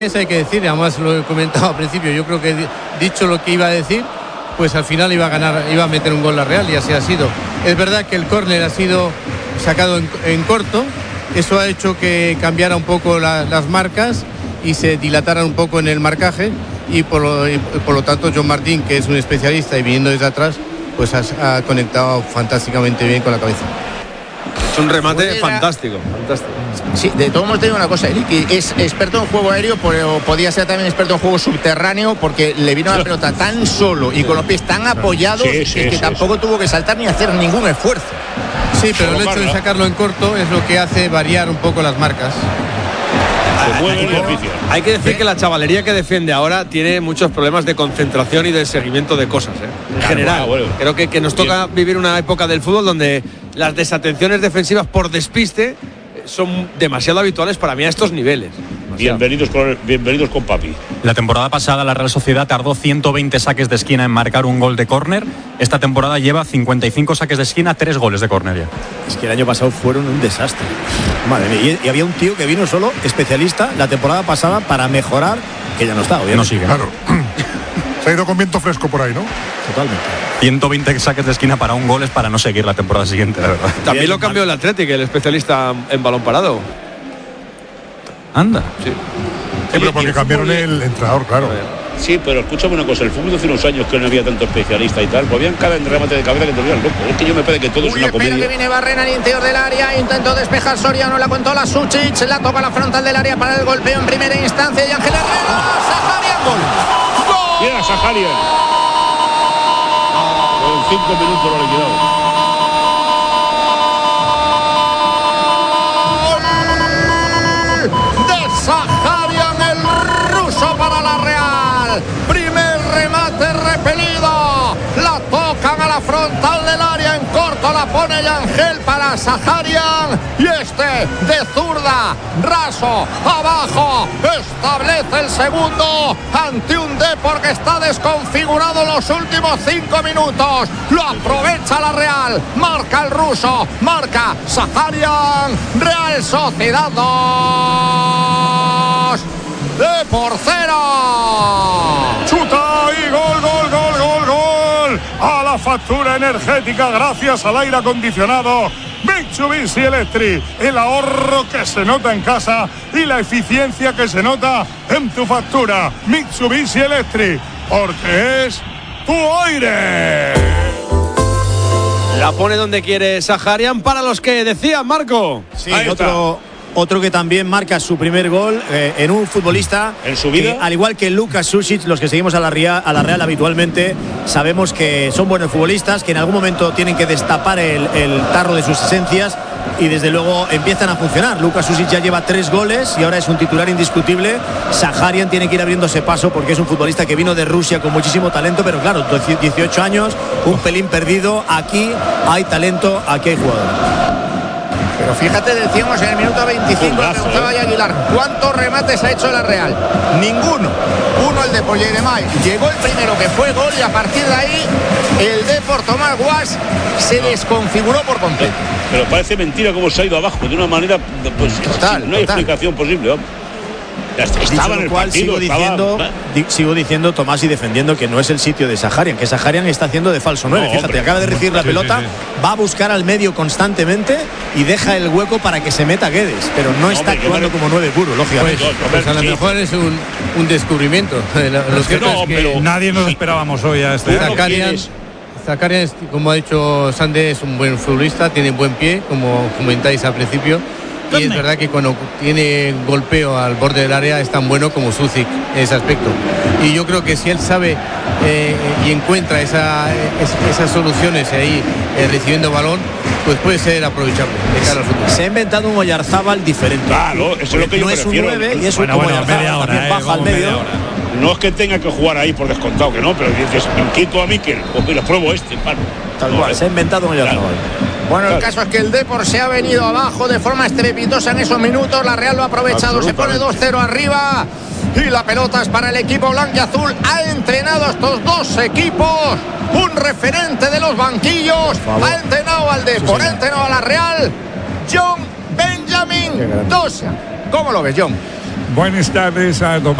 Eso hay que decir, además lo he comentado al principio, yo creo que dicho lo que iba a decir, pues al final iba a ganar, iba a meter un gol la Real y así ha sido. Es verdad que el córner ha sido sacado en corto, eso ha hecho que cambiara un poco las marcas y se dilataran un poco en el marcaje y por lo tanto John Martín, que es un especialista y viniendo desde atrás, pues ha conectado fantásticamente bien con la cabeza. Es un remate fantástico. Sí, de todos modos te digo una cosa, Eric, es experto en juego aéreo, pero podía ser también experto en juego subterráneo porque le vino la pelota tan solo y con los pies tan apoyados que tampoco tuvo que saltar ni hacer ningún esfuerzo. Sí, pero el hecho de sacarlo en corto es lo que hace variar un poco las marcas. Hay que decir que la chavalería que defiende ahora tiene muchos problemas de concentración y de seguimiento de cosas, en general. Creo que nos toca vivir una época del fútbol donde las desatenciones defensivas por despiste son demasiado habituales para mí a estos niveles. Bienvenidos con papi. La temporada pasada la Real Sociedad tardó 120 saques de esquina en marcar un gol de córner. Esta temporada lleva 55 saques de esquina, 3 goles de córner ya. Es que el año pasado fueron un desastre. Madre mía, y había un tío que vino solo especialista la temporada pasada para mejorar, que ya no está, obviamente. No sigue. Claro. Se ha ido con viento fresco por ahí, ¿no? Totalmente. 120 saques de esquina para un gol es para no seguir la temporada siguiente, la verdad. También lo cambió el Atlético, el especialista en balón parado. Anda. Sí. Pero porque cambiaron el entrenador, claro. Sí, pero escúchame una cosa, el fútbol de hace unos años que no había tanto especialista y tal, pues habían cada remate de cabeza que te volvían loco. Es que yo me parece que todo es una comedia. Que viene Barrena al interior del área, intentó despejar Soriano, la contó la Suchic, la toca a la frontal del área para el golpeo en primera instancia y Ángel Herrera, Saharian, gol. Mira, Saharian. En 5 minutos lo ha liquidado. Saharian, el ruso para la Real. Primer remate repelido. La tocan a la frontal del área en corto. La pone Yangel para Saharian. Y este de zurda. Raso. Abajo. Establece el segundo ante un Depor que está desconfigurado los últimos 5 minutos. Lo aprovecha la Real. Marca el ruso. Marca Saharian. Real Sociedad 2. Depor 0. Chuta y gol. A la factura energética gracias al aire acondicionado Mitsubishi Electric. El ahorro que se nota en casa y la eficiencia que se nota en tu factura. Mitsubishi Electric, porque es tu aire. La pone donde quiere Saharian para los que decían, Marco. Sí, otro que también marca su primer gol en un futbolista en su vida, al igual que Luka Sušić. Los que seguimos a la Real habitualmente sabemos que son buenos futbolistas, que en algún momento tienen que destapar el tarro de sus esencias y desde luego empiezan a funcionar. Luka Sušić ya lleva 3 goles y ahora es un titular indiscutible. Saharian tiene que ir abriéndose paso porque es un futbolista que vino de Rusia con muchísimo talento, pero claro, 18 años, un pelín perdido. Aquí hay talento, aquí hay jugadores. Pero fíjate, decíamos en el minuto 25, preguntaba Aguilar, ¿cuántos remates ha hecho la Real? Ninguno. Uno el de Polledemay. Llegó el primero que fue gol y a partir de ahí el Depor Tomás Guas se desconfiguró por completo. Pero parece mentira cómo se ha ido abajo de una manera pues, total, no hay explicación posible, vamos. Estaba en el partido, sigo diciendo, Tomás, y defendiendo que no es el sitio de Saharian, que Saharian está haciendo de falso 9. Fíjate, hombre, acaba de recibir la pelota, va a buscar al medio constantemente y deja el hueco para que se meta Guedes, pero no está actuando como 9 puro, lógicamente. Pues a lo mejor es un descubrimiento. Nadie nos esperábamos hoy a este. Zaharian, como ha dicho Sande, es un buen futbolista, tiene buen pie, como comentáis al principio. Y es verdad que cuando tiene golpeo al borde del área es tan bueno como Sušić en ese aspecto. Y yo creo que si él sabe y encuentra esas soluciones ahí recibiendo balón, pues puede ser aprovechable de cara al futuro. Se ha inventado un Oyarzábal diferente. Claro, eso es lo que yo me refiero. No es un 9 y es un media hora, baja al medio. No es que tenga que jugar ahí por descontado, que no, pero dices, quito a Mikel, pues lo pruebo Tal cual, se ha inventado un Oyarzábal. Bueno, el caso es que el Depor se ha venido abajo de forma estrepitosa en esos minutos. La Real lo ha aprovechado, se pone 2-0 arriba y la pelota es para el equipo blanquiazul. Ha entrenado a estos dos equipos un referente de los banquillos. Ha entrenado al Depor, ha entrenado a la Real, John Benjamin Dosa. ¿Cómo lo ves, John? Buenas tardes a